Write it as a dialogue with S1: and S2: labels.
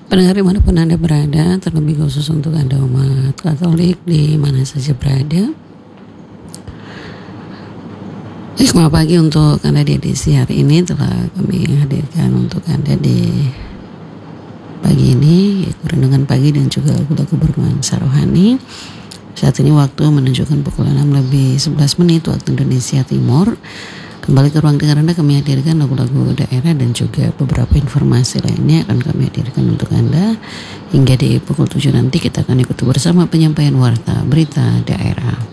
S1: Pendengar dimanapun Anda berada, terlebih khusus untuk Anda umat Katolik di mana saja berada. Hikmah pagi untuk Anda di edisi hari ini telah kami hadirkan untuk Anda di pagi ini, yaitu renungan pagi dan juga lagu-lagu bernuansa rohani. Saat ini waktu menunjukkan pukul 6:11 waktu Indonesia Timur. Kembali ke ruang dengar Anda, kami hadirkan lagu-lagu daerah dan juga beberapa informasi lainnya akan kami hadirkan untuk Anda. Hingga di pukul 7 nanti kita akan ikuti bersama penyampaian warta berita daerah.